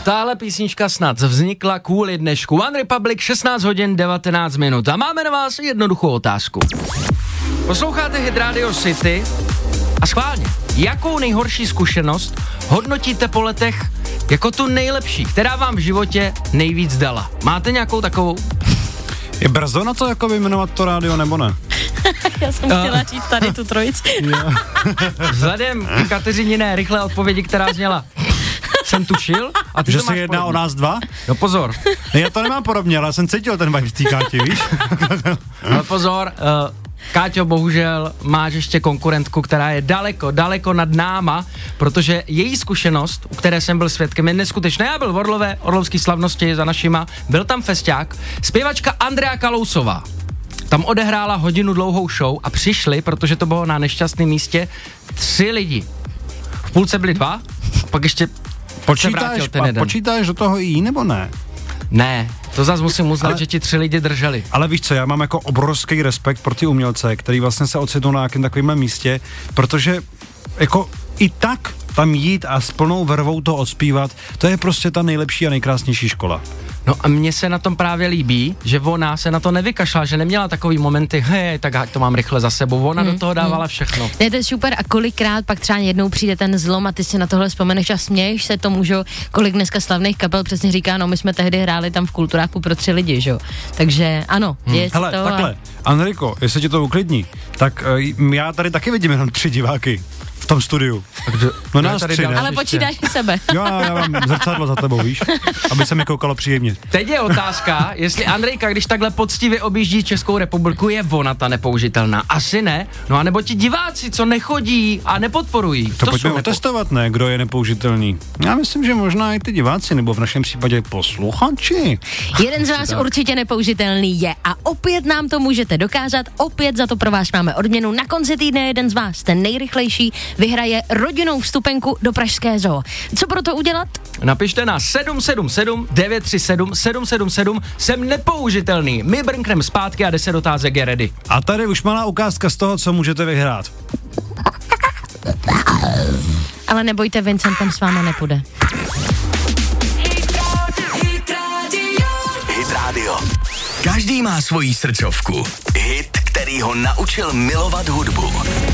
Tahle písnička snad vznikla kvůli dnešku. One Republic, 16 hodin 19 minut. A máme na vás jednoduchou otázku. Posloucháte Hit Radio City a schválně, jakou nejhorší zkušenost hodnotíte po letech jako tu nejlepší, která vám v životě nejvíc dala? Máte nějakou takovou? Je brzo na to jako vyjmenovat to rádio, nebo ne? Já jsem chtěla říct tady tu trojici. Vzhledem k Kateřininé rychlé odpovědi, která zněla jsem tušil. A ty že to se jedná podobně. o nás dva? No pozor. Ne, já to nemám podobně, ale já jsem cítil ten vibe z té Káti, víš? No pozor, Káťo, bohužel máš ještě konkurentku, která je daleko nad náma, protože její zkušenost, u které jsem byl svědkem, je neskutečná. Já byl v Orlovský slavnosti za našima, byl tam festiák, zpěvačka Andrea Kalousová. Tam odehrála hodinu dlouhou show a přišli, protože to bylo na nešťastném místě, 3 lidi. V půlce byli 2, a pak ještě se vrátil ten jeden. Počítáš do toho i jí, nebo ne? Ne, to zase musím uznat, že ti 3 lidi drželi. Ale víš co, já mám jako obrovský respekt pro ty umělce, který vlastně se ocitnou na nějakém takovém místě, protože jako i tak tam jít a s plnou vervou to odspívat, to je prostě ta nejlepší a nejkrásnější škola. No a mně se na tom právě líbí, že ona se na to nevykašla, že neměla takový momenty, hej, tak to mám rychle za sebou, ona do toho dávala všechno. Ne, to je super a kolikrát pak třeba jednou přijde ten zlom a ty si na tohle vzpomeneš a směješ se tomu, že kolik dneska slavných kapel přesně říká, no my jsme tehdy hráli tam v Kulturáku pro 3 lidi, že jo. Takže ano, je Hele, to takhle, Enrico, jestli tě to uklidní, tak já tady taky vidím jenom 3 diváky v tom studiu. No nás 3, ne? Ale počítáš i sebe. Jo, já mám zrcadlo za tebou, víš? Aby se mi koukalo příjemně. Teď je otázka, jestli Andrejka, když takhle poctivě objíždí Českou republiku, je ona ta nepoužitelná. Asi ne. No a nebo ti diváci, co nechodí a nepodporují. To pojďme otestovat, ne? Kdo je nepoužitelný. Já myslím, že možná i ty diváci, nebo v našem případě posluchači. Jeden z vás určitě nepoužitelný je a opět nám to můžete dokázat. Opět za to pro vás máme odměnu. Na konci týdne jeden z vás, ten nejrychlejší, vyhraje rodinnou vstupenku do Pražské zoo. Co pro to udělat? Napište na 777 937 777. Jsem nepoužitelný. My brnknem zpátky a 10 otázek je ready. A tady už malá ukázka z toho, co můžete vyhrát. Ale nebojte, Vincent tam s váma nepůjde. Hit Radio. Každý má svoji srdcovku. Hit, který ho naučil milovat hudbu.